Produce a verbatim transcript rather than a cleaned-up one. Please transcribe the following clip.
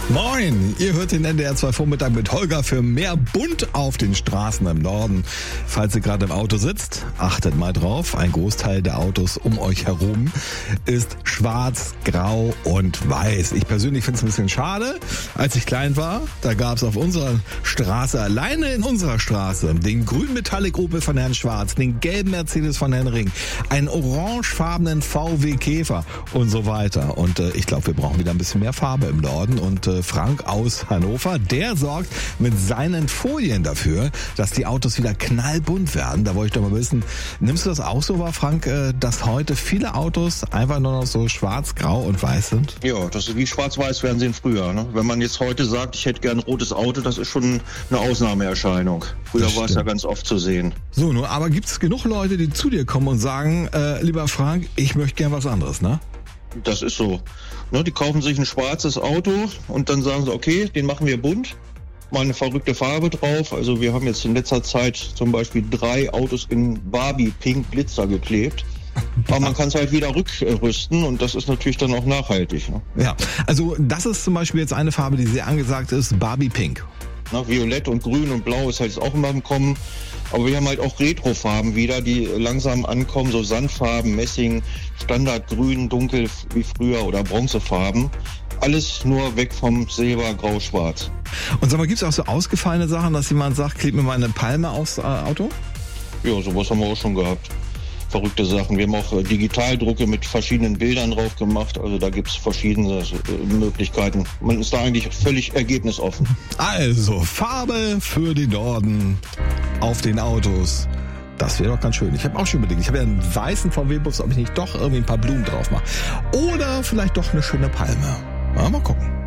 Moin, ihr hört den N D R zwei Vormittag mit Holger für mehr Bunt auf den Straßen im Norden. Falls ihr gerade im Auto sitzt, achtet mal drauf. Ein Großteil der Autos um euch herum ist schwarz, grau und weiß. Ich persönlich finde es ein bisschen schade. Als ich klein war, da gab es auf unserer Straße, alleine in unserer Straße, den grünen Metallic Opel von Herrn Schwarz, den gelben Mercedes von Herrn Ring, einen orangefarbenen V W Käfer und so weiter. Und äh, ich glaube, wir brauchen wieder ein bisschen mehr Farbe im Norden. Und äh, Frank aus Hannover, der sorgt mit seinen Folien dafür, dass die Autos wieder knallbunt werden. Da wollte ich doch mal wissen, nimmst du das auch so wahr, Frank, äh, dass heute viele Autos einfach nur noch so schwarz, grau und weiß sind? Ja, das ist wie Schwarz-Weiß-Fernsehen früher. Ne? Wenn man jetzt heute sagt, ich hätte gern ein rotes Auto, das ist schon eine Ausnahmeerscheinung. Früher war es ja ganz oft zu sehen. So, nun, aber gibt es genug Leute, die zu dir kommen und sagen, äh, lieber Frank, ich möchte gern was anderes, ne? Das ist so. Ne, die kaufen sich ein schwarzes Auto und dann sagen sie, okay, den machen wir bunt. Mal eine verrückte Farbe drauf. Also wir haben jetzt in letzter Zeit zum Beispiel drei Autos in Barbie Pink Glitzer geklebt. Aber man kann es halt wieder rückrüsten und das ist natürlich dann auch nachhaltig. Ne? Ja, also das ist zum Beispiel jetzt eine Farbe, die sehr angesagt ist, Barbie Pink. Na, Violett und Grün und Blau ist halt jetzt auch immer im Kommen. Aber wir haben halt auch Retrofarben wieder, die langsam ankommen, so Sandfarben, Messing, Standardgrün, Dunkel wie früher oder Bronzefarben. Alles nur weg vom Silber, Grau, Schwarz. Und sag mal, gibt es auch so ausgefallene Sachen, dass jemand sagt, kleb mir mal eine Palme aufs äh, Auto? Ja, sowas haben wir auch schon gehabt. Verrückte Sachen. Wir haben auch äh, Digitaldrucke mit verschiedenen Bildern drauf gemacht. Also da gibt es verschiedene äh, Möglichkeiten. Man ist da eigentlich völlig ergebnisoffen. Also Farbe für den Norden auf den Autos. Das wäre doch ganz schön. Ich habe auch schon überlegt, ich habe ja einen weißen V W-Bus, ob ich nicht doch irgendwie ein paar Blumen drauf mache. Oder vielleicht doch eine schöne Palme. Ja, mal gucken.